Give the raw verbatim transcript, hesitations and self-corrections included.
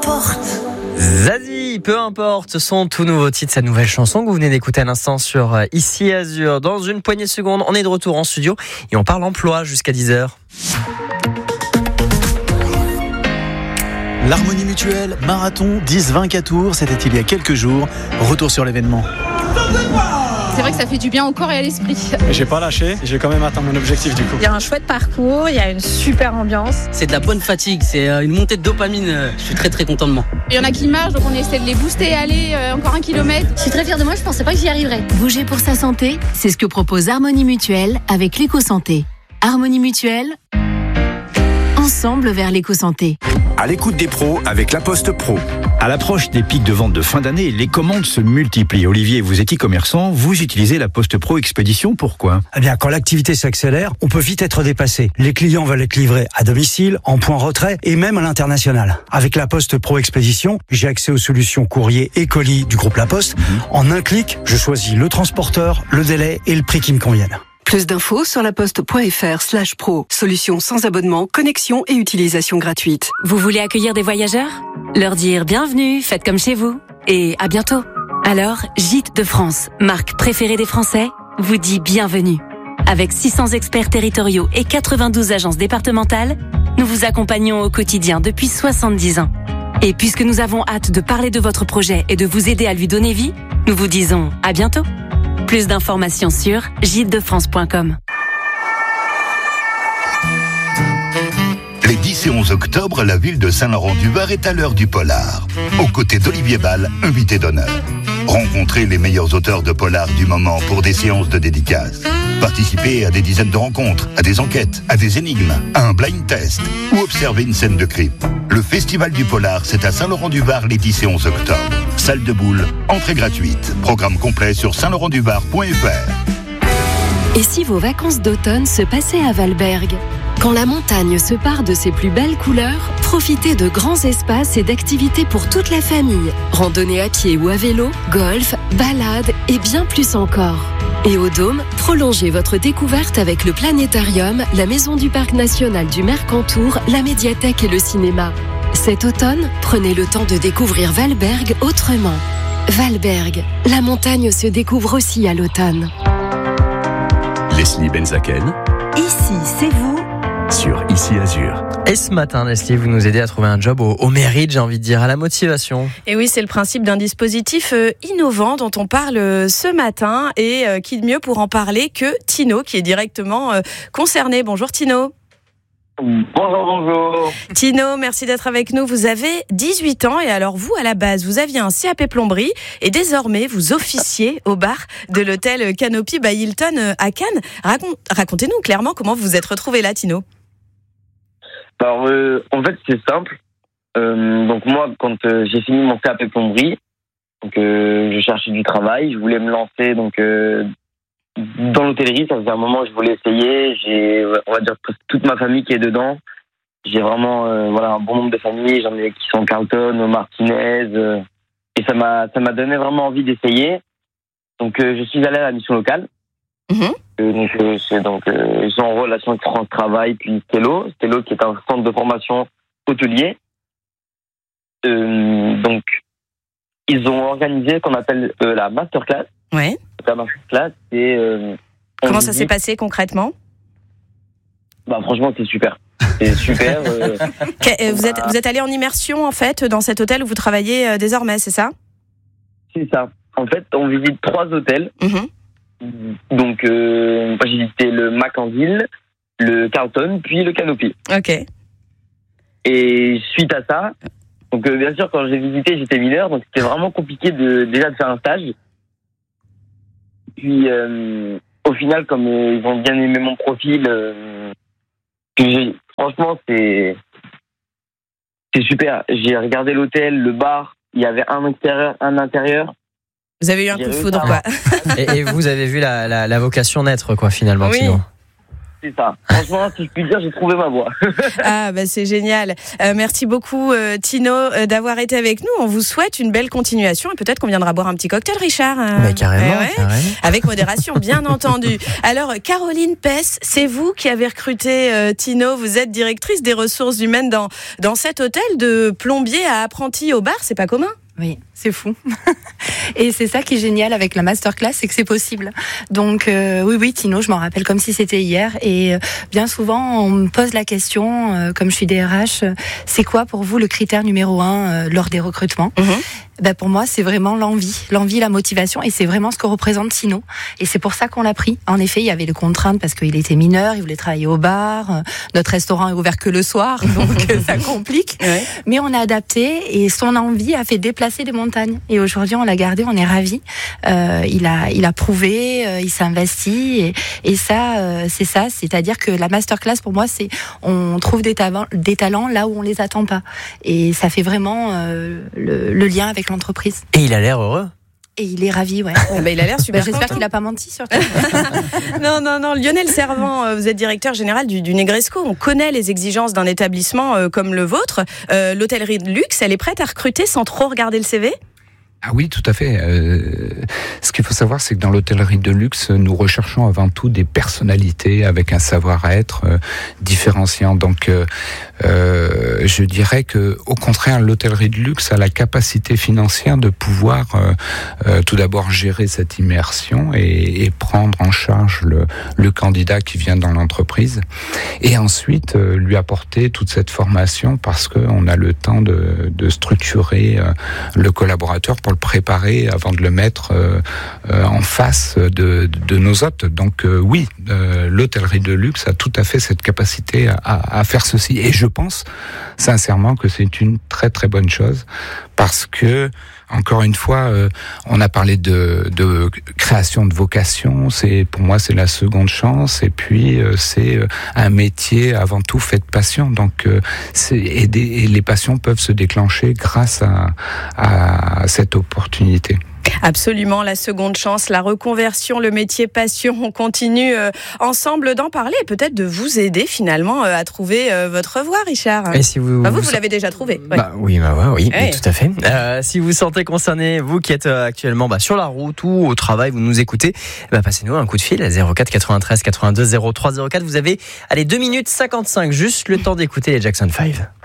importe. Zazie, peu importe, son tout nouveau titre, sa nouvelle chanson que vous venez d'écouter à l'instant sur Ici Azur. Dans une poignée de secondes, on est de retour en studio et on parle emploi jusqu'à dix heures. L'Harmonie Mutuelle, marathon, dix vingt tours, c'était il y a quelques jours. Retour sur l'événement. C'est vrai que ça fait du bien au corps et à l'esprit. J'ai pas lâché, j'ai quand même atteint mon objectif du coup. Il y a un chouette parcours, il y a une super ambiance. C'est de la bonne fatigue, c'est une montée de dopamine, je suis très très content de moi. Il y en a qui marchent, donc on essaie de les booster, aller euh, encore un kilomètre. Je suis très fière de moi, je pensais pas que j'y arriverais. Bouger pour sa santé, c'est ce que propose Harmonie Mutuelle avec l'éco-santé. Harmonie Mutuelle, ensemble vers l'éco-santé. À l'écoute des pros avec La Poste Pro. À l'approche des pics de vente de fin d'année, les commandes se multiplient. Olivier, vous êtes e-commerçant, vous utilisez La Poste Pro Expédition, pourquoi ? Eh bien, quand l'activité s'accélère, on peut vite être dépassé. Les clients veulent être livrés à domicile, en point retrait et même à l'international. Avec La Poste Pro Expédition, j'ai accès aux solutions courrier et colis du groupe La Poste. Mmh. En un clic, je choisis le transporteur, le délai et le prix qui me conviennent. Plus d'infos sur laposte.fr slash pro. Solution sans abonnement, connexion et utilisation gratuite. Vous voulez accueillir des voyageurs ? Leur dire bienvenue, faites comme chez vous. Et à bientôt. Alors, Gîtes de France, marque préférée des Français, vous dit bienvenue. Avec six cents experts territoriaux et quatre-vingt-douze agences départementales, nous vous accompagnons au quotidien depuis soixante-dix ans. Et puisque nous avons hâte de parler de votre projet et de vous aider à lui donner vie, nous vous disons à bientôt. Plus d'informations sur gîtes de france point com. Les dix et onze octobre, la ville de Saint-Laurent-du-Var est à l'heure du polar. Aux côtés d'Olivier Ball, invité d'honneur. Rencontrez les meilleurs auteurs de polar du moment pour des séances de dédicaces. Participez à des dizaines de rencontres, à des enquêtes, à des énigmes, à un blind test ou observez une scène de crime. Le Festival du Polar, c'est à Saint-Laurent-du-Var les dix et onze octobre. Salle de boule, entrée gratuite. Programme complet sur saint laurent du var point f r. Et si vos vacances d'automne se passaient à Valberg ? Quand la montagne se pare de ses plus belles couleurs, profitez de grands espaces et d'activités pour toute la famille. Randonnée à pied ou à vélo, golf, balade et bien plus encore. Et au Dôme, prolongez votre découverte avec le planétarium, la maison du parc national du Mercantour, la médiathèque et le cinéma. Cet automne, prenez le temps de découvrir Valberg autrement. Valberg, la montagne se découvre aussi à l'automne. Leslie Benzaken. Ici, c'est vous. Sur Ici Azur. Et ce matin, Leslie, vous nous aidez à trouver un job au, au mérite, j'ai envie de dire, à la motivation. Et oui, c'est le principe d'un dispositif euh, innovant dont on parle euh, ce matin. Et euh, qui de mieux pour en parler que Tino, qui est directement euh, concerné. Bonjour Tino. Bonjour, bonjour. Tino, merci d'être avec nous. Vous avez dix-huit ans et alors vous, à la base, vous aviez un C A P plomberie et désormais, vous officiez au bar de l'hôtel Canopy by Hilton à Cannes. Racont- racontez-nous clairement comment vous vous êtes retrouvé là, Tino. Alors, euh, en fait, c'est simple. Euh, donc moi, quand euh, j'ai fini mon C A P plomberie, donc euh, je cherchais du travail, je voulais me lancer donc euh, dans l'hôtellerie. Ça faisait un moment que je voulais essayer. J'ai, on va dire, toute ma famille qui est dedans. J'ai vraiment, euh, voilà, un bon nombre de familles. J'en ai qui sont Carlton, Martinez, euh, et ça m'a, ça m'a donné vraiment envie d'essayer. Donc, euh, je suis allé à la mission locale. Mmh. Euh, donc, euh, c'est donc, euh, ils sont en relation avec France Travail, puis Stello. Stello, qui est un centre de formation hôtelier. Euh, donc, ils ont organisé ce qu'on appelle euh, la masterclass. Ouais. La masterclass, c'est. Euh, Comment ça s'est passé concrètement ? Bah, franchement, c'est super. C'est super. euh, vous êtes, vous êtes allé en immersion, en fait, dans cet hôtel où vous travaillez euh, désormais, c'est ça ? C'est ça. En fait, on visite trois hôtels. Mmh. Donc, euh, j'ai visité le Macandil, le Carlton, puis le Canopy. Ok. Et suite à ça, donc euh, bien sûr, quand j'ai visité, j'étais mineur, donc c'était vraiment compliqué de déjà de faire un stage. Puis, euh, au final, comme euh, ils ont bien aimé mon profil, euh, j'ai, franchement, c'est c'est super. J'ai regardé l'hôtel, le bar, il y avait un extérieur, un intérieur. Vous avez eu un coup de foudre, quoi. Et, et vous avez vu la, la, la vocation naître, quoi, finalement, oui. Tino. C'est ça. Franchement, si je puis dire, j'ai trouvé ma voie. Ah bah c'est génial. Euh, merci beaucoup euh, Tino euh, d'avoir été avec nous. On vous souhaite une belle continuation et peut-être qu'on viendra boire un petit cocktail, Richard. Euh, bah, carrément, eh ouais, carrément. Avec modération, bien entendu. Alors Caroline Pess, c'est vous qui avez recruté euh, Tino. Vous êtes directrice des ressources humaines dans dans cet hôtel de plombier à apprenti au bar. C'est pas commun. Oui, c'est fou. Et c'est ça qui est génial avec la masterclass, c'est que c'est possible. Donc euh, oui, oui, Tino, je m'en rappelle comme si c'était hier. Et euh, bien souvent, on me pose la question, euh, comme je suis D R H, euh, c'est quoi pour vous le critère numéro un euh, lors des recrutements ? Mmh. Ben pour moi, c'est vraiment l'envie, l'envie, la motivation, et c'est vraiment ce que représente Tino. Et c'est pour ça qu'on l'a pris. En effet, il y avait les contraintes parce qu'il était mineur, il voulait travailler au bar. Notre restaurant est ouvert que le soir, donc ça complique. Ouais. Mais on a adapté et son envie a fait déplacer des montagnes. Et aujourd'hui, on l'a gardé, on est ravis. Euh, il a, il a prouvé, euh, il s'est investi, et, et ça, euh, c'est ça. C'est-à-dire que la masterclass, pour moi, c'est on trouve des talents, des talents là où on les attend pas. Et ça fait vraiment euh, le, le lien avec l'entreprise. Et il a l'air heureux. Et il est ravi, ouais. Ah bah, il a l'air super. Bah, j'espère qu'il n'a pas menti, surtout. non, non, non. Lionel Servant, vous êtes directeur général du, du Negresco. On connaît les exigences d'un établissement euh, comme le vôtre. Euh, l'hôtellerie de luxe, elle est prête à recruter sans trop regarder le C V ? Ah oui, tout à fait. Euh, ce qu'il faut savoir, c'est que dans l'hôtellerie de luxe, nous recherchons avant tout des personnalités avec un savoir-être euh, différenciant. Donc, euh, euh, je dirais que, au contraire, l'hôtellerie de luxe a la capacité financière de pouvoir euh, euh, tout d'abord gérer cette immersion et, et prendre en charge le, le candidat qui vient dans l'entreprise, et ensuite euh, lui apporter toute cette formation parce qu'on a le temps de, de structurer euh, le collaborateur pour le préparer avant de le mettre euh, euh, en face de, de nos hôtes. Donc euh, oui, euh, l'hôtellerie de luxe a tout à fait cette capacité à, à faire ceci. Et je pense sincèrement que c'est une très très bonne chose parce que, encore une fois, euh, on a parlé de, de création de vocation. C'est, pour moi, c'est la seconde chance. Et puis, euh, c'est un métier avant tout fait de passion. Donc, euh, c'est, et, des, et les passions peuvent se déclencher grâce à, à cette opportunité. Absolument, la seconde chance, la reconversion, le métier passion. On continue euh, ensemble d'en parler et peut-être de vous aider finalement euh, à trouver euh, votre voie, Richard. Et si vous, bah vous, vous l'avez déjà trouvé. Ouais. Bah oui, bah ouais, oui, ouais. tout à fait. Euh, si vous vous sentez concerné, vous qui êtes euh, actuellement bah, sur la route ou au travail, vous nous écoutez, bah, passez-nous un coup de fil à zéro quatre quatre-vingt-treize quatre-vingt-deux zéro trois zéro quatre. Vous avez allez deux minutes cinquante-cinq, juste le temps d'écouter les Jackson five.